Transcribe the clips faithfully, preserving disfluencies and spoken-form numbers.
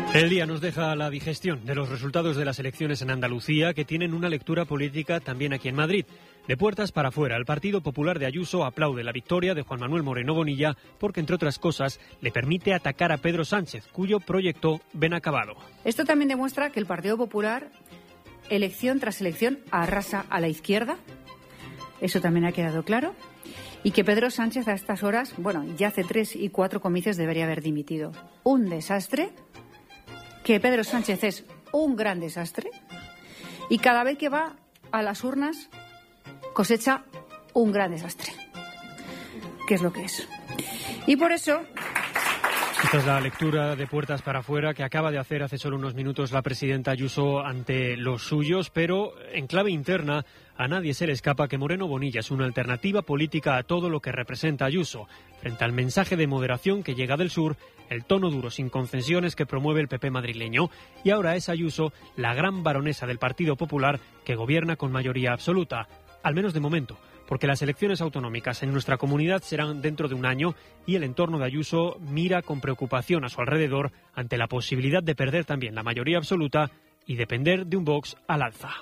El día nos deja la digestión de los resultados de las elecciones en Andalucía, que tienen una lectura política también aquí en Madrid. De puertas para afuera, el Partido Popular de Ayuso aplaude la victoria de Juan Manuel Moreno Bonilla porque, entre otras cosas, le permite atacar a Pedro Sánchez, cuyo proyecto ven acabado. Esto también demuestra que el Partido Popular, elección tras elección, arrasa a la izquierda. Eso también ha quedado claro. Y que Pedro Sánchez a estas horas, bueno, ya hace tres y cuatro comicios debería haber dimitido. Un desastre. Que Pedro Sánchez es un gran desastre y cada vez que va a las urnas cosecha un gran desastre, que es lo que es. Y por eso... Esta es la lectura de puertas para afuera que acaba de hacer hace solo unos minutos la presidenta Ayuso ante los suyos, pero en clave interna a nadie se le escapa que Moreno Bonilla es una alternativa política a todo lo que representa Ayuso. Frente al mensaje de moderación que llega del sur, el tono duro sin concesiones que promueve el P P madrileño, y ahora es Ayuso la gran baronesa del Partido Popular que gobierna con mayoría absoluta, al menos de momento, porque las elecciones autonómicas en nuestra comunidad serán dentro de un año y el entorno de Ayuso mira con preocupación a su alrededor ante la posibilidad de perder también la mayoría absoluta y depender de un Vox al alza.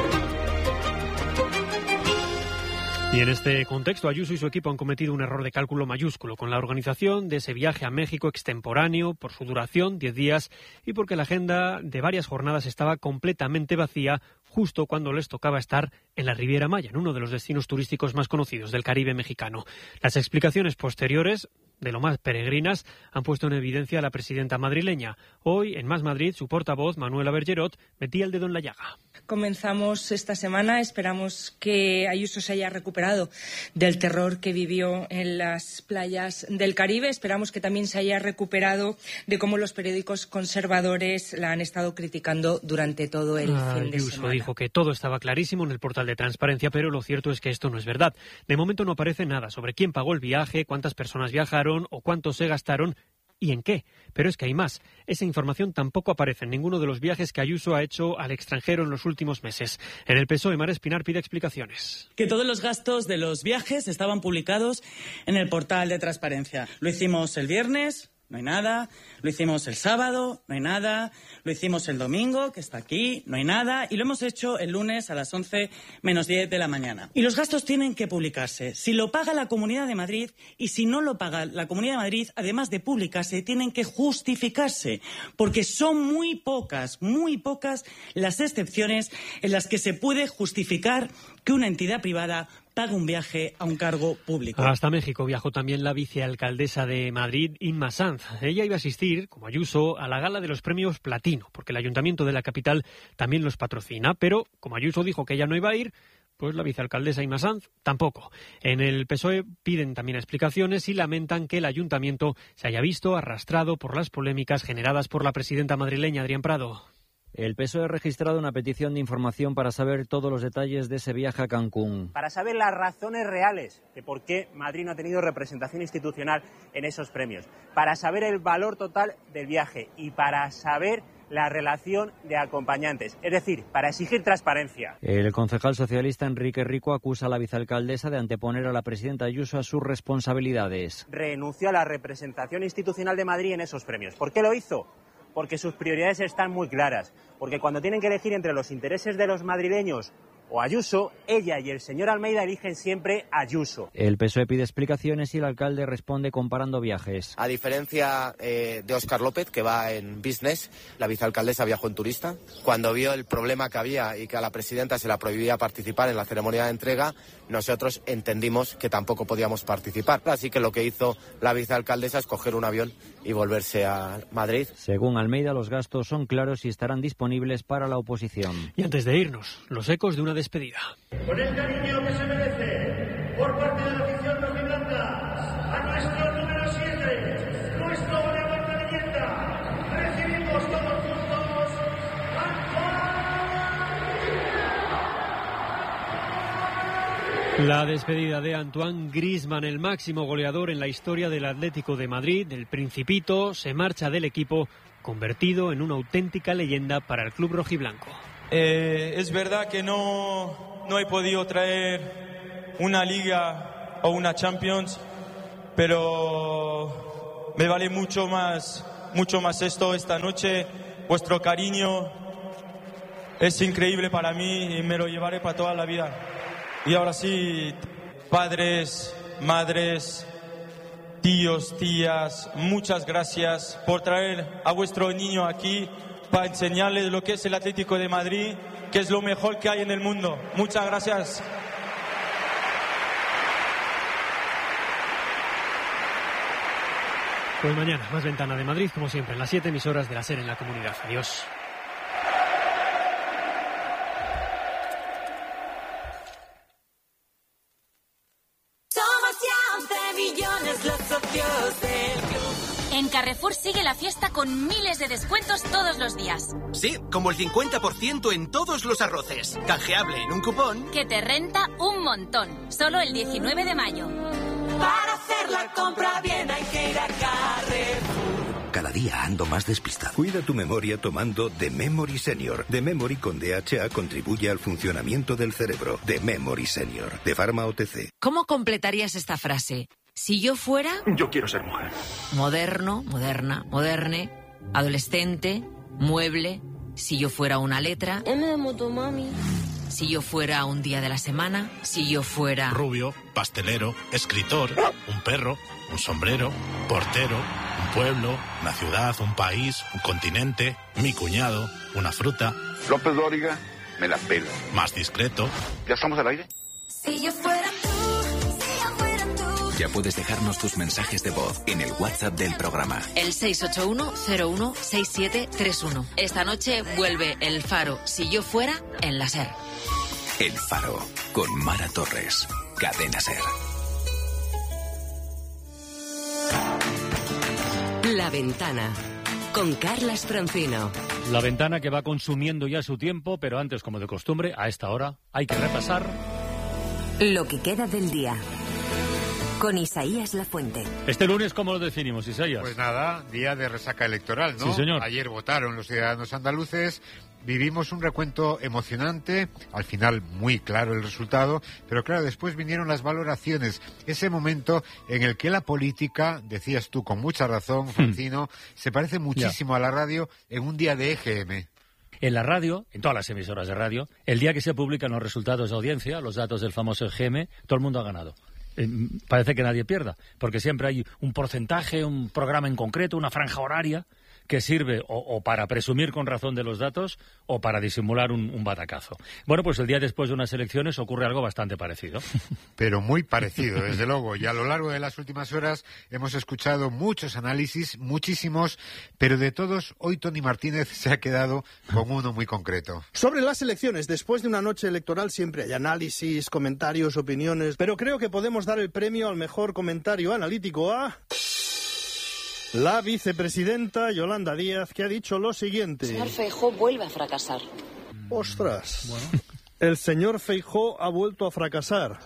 Y en este contexto, Ayuso y su equipo han cometido un error de cálculo mayúsculo con la organización de ese viaje a México extemporáneo por su duración, diez días, y porque la agenda de varias jornadas estaba completamente vacía justo cuando les tocaba estar en la Riviera Maya, en uno de los destinos turísticos más conocidos del Caribe mexicano. Las explicaciones posteriores, de lo más peregrinas, han puesto en evidencia a la presidenta madrileña. Hoy, en Más Madrid, su portavoz, Manuela Bergerot, metía el dedo en la llaga. Comenzamos esta semana, esperamos que Ayuso se haya recuperado del terror que vivió en las playas del Caribe, esperamos que también se haya recuperado de cómo los periódicos conservadores la han estado criticando durante todo el ah, fin de Ayuso semana. Dijo que todo estaba clarísimo en el portal de transparencia, pero lo cierto es que esto no es verdad. De momento no aparece nada sobre quién pagó el viaje, cuántas personas viajaron o cuánto se gastaron y en qué. Pero es que hay más. Esa información tampoco aparece en ninguno de los viajes que Ayuso ha hecho al extranjero en los últimos meses. En el P S O E, Mar Espinar pide explicaciones. Que todos los gastos de los viajes estaban publicados en el portal de transparencia. Lo hicimos el viernes, no hay nada. Lo hicimos el sábado, no hay nada. Lo hicimos el domingo, que está aquí, no hay nada. Y lo hemos hecho el lunes a las once menos diez de la mañana. Y los gastos tienen que publicarse. Si lo paga la Comunidad de Madrid y si no lo paga la Comunidad de Madrid, además de publicarse, tienen que justificarse. Porque son muy pocas, muy pocas las excepciones en las que se puede justificar que una entidad privada paga un viaje a un cargo público. Hasta México viajó también la vicealcaldesa de Madrid, Inma Sanz. Ella iba a asistir, como Ayuso, a la gala de los premios Platino, porque el Ayuntamiento de la capital también los patrocina, pero como Ayuso dijo que ella no iba a ir, pues la vicealcaldesa Inma Sanz tampoco. En el P S O E piden también explicaciones y lamentan que el Ayuntamiento se haya visto arrastrado por las polémicas generadas por la presidenta madrileña, Adrián Prado. El P S O E ha registrado una petición de información para saber todos los detalles de ese viaje a Cancún. Para saber las razones reales de por qué Madrid no ha tenido representación institucional en esos premios. Para saber el valor total del viaje y para saber la relación de acompañantes. Es decir, para exigir transparencia. El concejal socialista Enrique Rico acusa a la vicealcaldesa de anteponer a la presidenta Ayuso a sus responsabilidades. Renunció a la representación institucional de Madrid en esos premios. ¿Por qué lo hizo? Porque sus prioridades están muy claras, porque cuando tienen que elegir entre los intereses de los madrileños o Ayuso, ella y el señor Almeida eligen siempre Ayuso. El P S O E pide explicaciones y el alcalde responde comparando viajes. A diferencia eh, de Óscar López, que va en business, la vicealcaldesa viajó en turista. Cuando vio el problema que había y que a la presidenta se la prohibía participar en la ceremonia de entrega, nosotros entendimos que tampoco podíamos participar. Así que lo que hizo la vicealcaldesa es coger un avión y volverse a Madrid. Según Almeida, los gastos son claros y estarán disponibles para la oposición. Y antes de irnos, los ecos de una despedida. Con el cariño que se merece por parte de la afición rojiblanca a nuestro número siete, nuestro goleador de leyenda, recibimos todos juntos la despedida de Antoine Griezmann, el máximo goleador en la historia del Atlético de Madrid, del Principito, se marcha del equipo convertido en una auténtica leyenda para el club rojiblanco. Eh, es verdad que no, no he podido traer una Liga o una Champions, pero me vale mucho más mucho más esto esta noche. Vuestro cariño es increíble para mí y me lo llevaré para toda la vida. Y ahora sí, padres, madres, tíos, tías, muchas gracias por traer a vuestro niño aquí para enseñarles lo que es el Atlético de Madrid, que es lo mejor que hay en el mundo. Muchas gracias. Pues mañana, más Ventana de Madrid, como siempre, en las siete emisoras de la SER en la comunidad. Adiós. Somos ya once millones los socios del club. En Carrefour sigue la fiesta con miles de descuentos todos los días. Sí, como el cincuenta por ciento en todos los arroces. Canjeable en un cupón que te renta un montón. Solo el diecinueve de mayo. Para hacer la compra bien hay que ir a Carrefour. Cada día ando más despistado. Cuida tu memoria tomando The Memory Senior. The Memory con D H A contribuye al funcionamiento del cerebro. The Memory Senior, de Pharma O T C. ¿Cómo completarías esta frase? Si yo fuera... Yo quiero ser mujer. Moderno, moderna, moderne, adolescente, mueble. Si yo fuera una letra... M de motomami. Si yo fuera un día de la semana, si yo fuera... Rubio, pastelero, escritor, un perro, un sombrero, portero, un pueblo, una ciudad, un país, un continente, mi cuñado, una fruta... López Dóriga, me la pelo. Más discreto. ¿Ya estamos al aire? Si yo fuera tú, si yo fuera tú... Ya puedes dejarnos tus mensajes de voz en el WhatsApp del programa. El seis ocho uno cero uno seis siete tres uno. Esta noche vuelve El Faro, si yo fuera, en la SER. El Faro, con Mara Torres, Cadena SER. La Ventana, con Carlas Francino. La Ventana que va consumiendo ya su tiempo, pero antes, como de costumbre, a esta hora hay que repasar... Lo que queda del día. Con Isaías Lafuente. Este lunes, ¿cómo lo definimos, Isaías? Pues nada, día de resaca electoral, ¿no? Sí, señor. Ayer votaron los ciudadanos andaluces, vivimos un recuento emocionante, al final muy claro el resultado, pero claro, después vinieron las valoraciones, ese momento en el que la política, decías tú con mucha razón, Francino, hmm. se parece muchísimo ya. a la radio en un día de E G M. En la radio, en todas las emisoras de radio, el día que se publican los resultados de audiencia, los datos del famoso E G M, todo el mundo ha ganado. Eh, parece que nadie pierda, porque siempre hay un porcentaje, un programa en concreto, una franja horaria que sirve o, o para presumir con razón de los datos o para disimular un, un batacazo. Bueno, pues el día después de unas elecciones ocurre algo bastante parecido. Pero muy parecido, desde luego. Y a lo largo de las últimas horas hemos escuchado muchos análisis, muchísimos, pero de todos, hoy Tony Martínez se ha quedado con uno muy concreto. Sobre las elecciones, después de una noche electoral siempre hay análisis, comentarios, opiniones, pero creo que podemos dar el premio al mejor comentario analítico a... la vicepresidenta Yolanda Díaz, que ha dicho lo siguiente. El señor Feijóo vuelve a fracasar. Ostras. Bueno. El señor Feijóo ha vuelto a fracasar.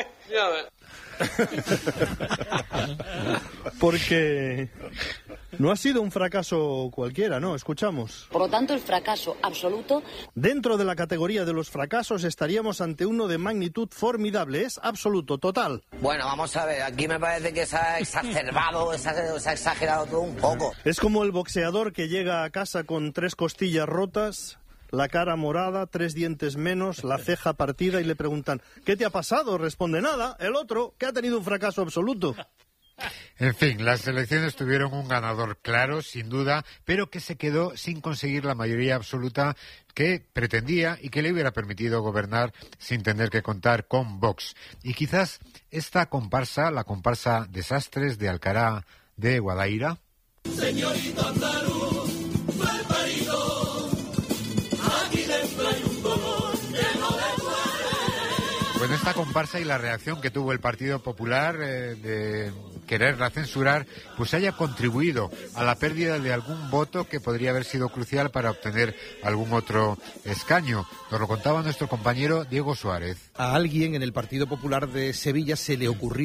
Porque no ha sido un fracaso cualquiera, ¿no? Escuchamos. Por lo tanto, el fracaso absoluto... Dentro de la categoría de los fracasos estaríamos ante uno de magnitud formidable. Es absoluto, total. Bueno, vamos a ver. Aquí me parece que se ha exacerbado, se ha, se ha exagerado todo un poco. Es como el boxeador que llega a casa con tres costillas rotas, la cara morada, tres dientes menos, la ceja partida y le preguntan ¿qué te ha pasado? Responde nada. El otro, que ha tenido un fracaso absoluto. En fin, las elecciones tuvieron un ganador claro, sin duda, pero que se quedó sin conseguir la mayoría absoluta que pretendía y que le hubiera permitido gobernar sin tener que contar con Vox. Y quizás esta comparsa, la comparsa Desastres de Alcalá de Guadaira... Señorito andaluz, mal parido, aquí dentro hay un dolor que no le duele. Bueno, esta comparsa y la reacción que tuvo el Partido Popular eh, de quererla censurar, pues haya contribuido a la pérdida de algún voto que podría haber sido crucial para obtener algún otro escaño. Nos lo contaba nuestro compañero Diego Suárez. A alguien en el Partido Popular de Sevilla se le ocurrió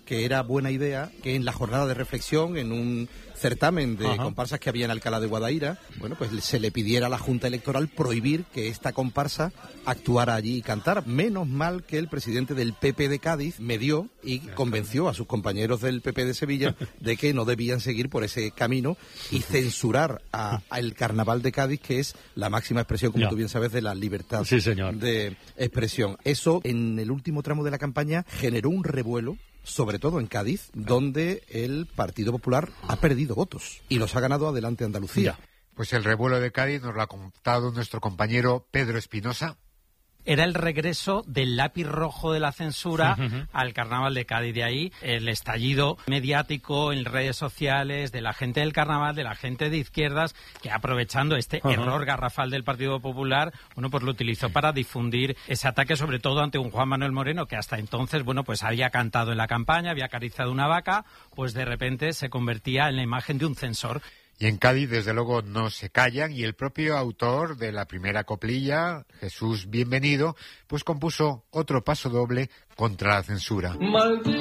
que era buena idea que en la jornada de reflexión, en un certamen de Ajá. comparsas que había en Alcalá de Guadaira, bueno, pues se le pidiera a la Junta Electoral prohibir que esta comparsa actuara allí y cantara. Menos mal que el presidente del P P de Cádiz medió y convenció a sus compañeros del P P de Sevilla de que no debían seguir por ese camino y censurar al Carnaval de Cádiz, que es la máxima expresión, como ya. tú bien sabes, de la libertad sí, señor. de expresión. Eso, en el último tramo de la campaña, generó un revuelo, sobre todo en Cádiz, donde el Partido Popular ha perdido votos y los ha ganado Adelante Andalucía. Ya. Pues el revuelo de Cádiz nos lo ha contado nuestro compañero Pedro Espinosa. Era el regreso del lápiz rojo de la censura uh-huh. al Carnaval de Cádiz. De ahí el estallido mediático en redes sociales de la gente del Carnaval, de la gente de izquierdas, que aprovechando este uh-huh. error garrafal del Partido Popular, bueno, pues lo utilizó para difundir ese ataque, sobre todo ante un Juan Manuel Moreno que hasta entonces, bueno, pues había cantado en la campaña, había acariciado una vaca, pues de repente se convertía en la imagen de un censor. Y en Cádiz, desde luego, no se callan, y el propio autor de la primera coplilla, Jesús Bienvenido, pues compuso otro paso doble contra la censura. Maldito.